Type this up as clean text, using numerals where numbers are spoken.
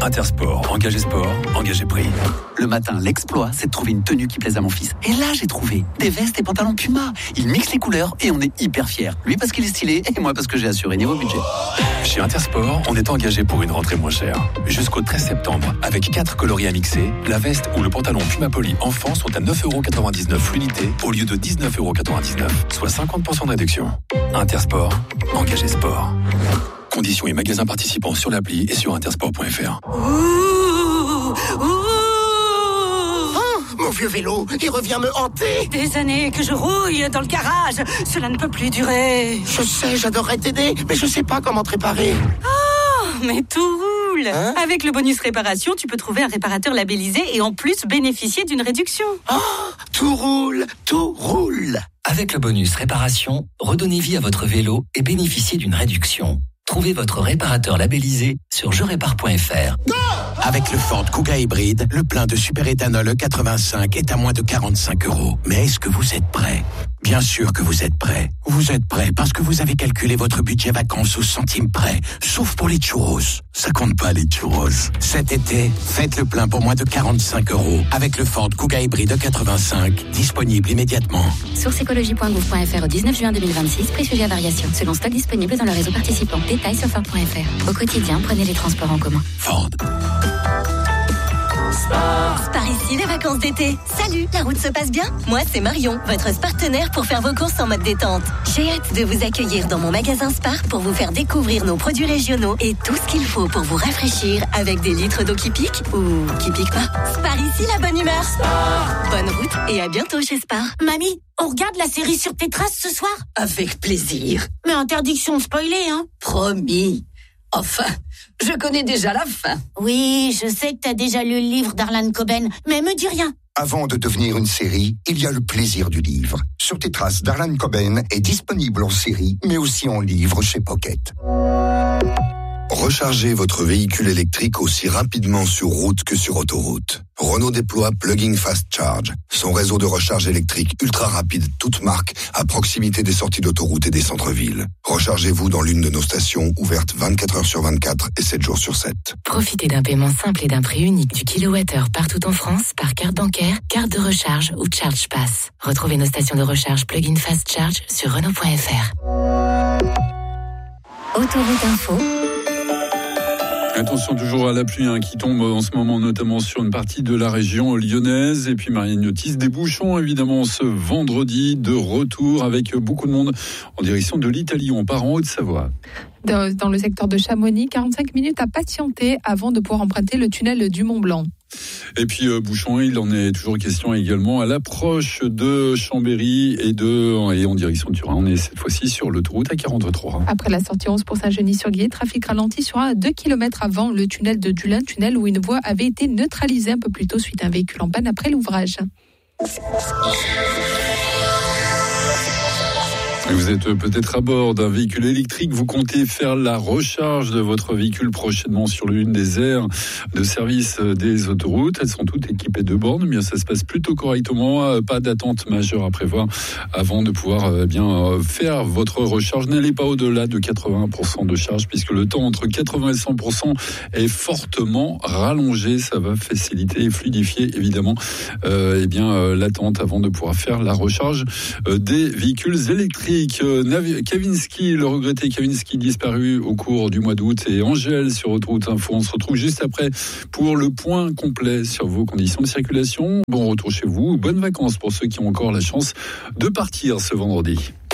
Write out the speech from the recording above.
Intersport, engagé sport, engagé prix. Le matin, l'exploit, c'est de trouver une tenue qui plaise à mon fils. Et là, j'ai trouvé des vestes et pantalons Puma. Il mixe les couleurs et on est hyper fiers. Lui parce qu'il est stylé et moi parce que j'ai assuré niveau budget. Chez Intersport, on est engagé pour une rentrée moins chère. Jusqu'au 13 septembre, avec 4 coloris à mixer, la veste ou le pantalon Puma Poly enfant sont à 9,99€ l'unité au lieu de 19,99€, soit 50% de réduction. Intersport, engagé sport. Conditions et magasins participants sur l'appli et sur intersport.fr. Mon vieux vélo, il revient me hanter. Des années que je rouille dans le garage. Cela ne peut plus durer. Je sais, j'adorerais t'aider, mais je sais pas comment te réparer. Oh, mais tout roule. Avec le bonus réparation, tu peux trouver un réparateur labellisé et en plus bénéficier d'une réduction. Oh, tout roule, tout roule. Avec le bonus réparation, redonnez vie à votre vélo et bénéficiez d'une réduction. Trouvez votre réparateur labellisé sur jerépare.fr. Avec le Ford Kuga hybride, le plein de superéthanol E85 est à moins de 45€. Mais est-ce que vous êtes prêts ? Bien sûr que vous êtes prêts. Vous êtes prêts parce que vous avez calculé votre budget vacances au centime près. Sauf pour les churros. Ça compte pas les churros. Cet été, faites le plein pour moins de 45€ avec le Ford Kuga hybride E85. Disponible immédiatement. Source écologie.gouv.fr au 19 juin 2026. Prix sujet à variation. Selon stock disponible dans le réseau participant. Détails sur Ford.fr. Au quotidien, prenez les transports en commun. Ford. Spar ici, les vacances d'été. Salut, la route se passe bien ? Moi, c'est Marion, votre partenaire pour faire vos courses en mode détente. J'ai hâte de vous accueillir dans mon magasin Spar pour vous faire découvrir nos produits régionaux et tout ce qu'il faut pour vous rafraîchir avec des litres d'eau qui piquent ou qui piquent pas. Spar ici, la bonne humeur. Spar. Bonne route et à bientôt chez Spar. Mamie, on regarde la série sur tes traces ce soir ? Avec plaisir. Mais interdiction de spoiler, hein ? Promis. Enfin, je connais déjà la fin. Oui, je sais que t'as déjà lu le livre d'Harlan Coben, mais me dis rien. Avant de devenir une série, il y a le plaisir du livre. Sur tes traces d'Harlan Coben est disponible en série, mais aussi en livre chez Pocket. Rechargez votre véhicule électrique aussi rapidement sur route que sur autoroute. Renault déploie Plug-in Fast Charge, son réseau de recharge électrique ultra rapide, toute marque, à proximité des sorties d'autoroute et des centres-villes. Rechargez-vous dans l'une de nos stations, ouvertes 24h/24 et 7 jours sur 7. Profitez d'un paiement simple et d'un prix unique du kilowattheure partout en France par carte bancaire, carte de recharge ou Charge Pass. Retrouvez nos stations de recharge Plug-in Fast Charge sur Renault.fr. Autoroute Info. Attention toujours à la pluie qui tombe en ce moment, notamment sur une partie de la région lyonnaise. Et puis Marianne Notice, des bouchons évidemment ce vendredi, de retour avec beaucoup de monde en direction de l'Italie. On part en Haute-Savoie. Dans le secteur de Chamonix, 45 minutes à patienter avant de pouvoir emprunter le tunnel du Mont-Blanc. Et puis bouchon, il en est toujours question également à l'approche de Chambéry et en direction de Turin. On est cette fois-ci sur l'autoroute A43. Après la sortie 11 pour Saint-Genis-sur-Guiers, trafic ralenti sur à 2 km avant le tunnel de Dulin, tunnel où une voie avait été neutralisée un peu plus tôt suite à un véhicule en panne après l'ouvrage. Vous êtes peut-être à bord d'un véhicule électrique, vous comptez faire la recharge de votre véhicule prochainement sur l'une des aires de service des autoroutes. Elles sont toutes équipées de bornes, mais ça se passe plutôt correctement, pas d'attente majeure à prévoir avant de pouvoir faire votre recharge. N'allez pas au-delà de 80% de charge puisque le temps entre 80 et 100% est fortement rallongé. Ça va faciliter et fluidifier évidemment l'attente avant de pouvoir faire la recharge des véhicules électriques. Kavinsky, le regretté Kavinsky disparu au cours du mois d'août et Angèle sur Autoroute Info. On se retrouve juste après pour le point complet sur vos conditions de circulation. Bon retour chez vous, bonnes vacances pour ceux qui ont encore la chance de partir ce vendredi.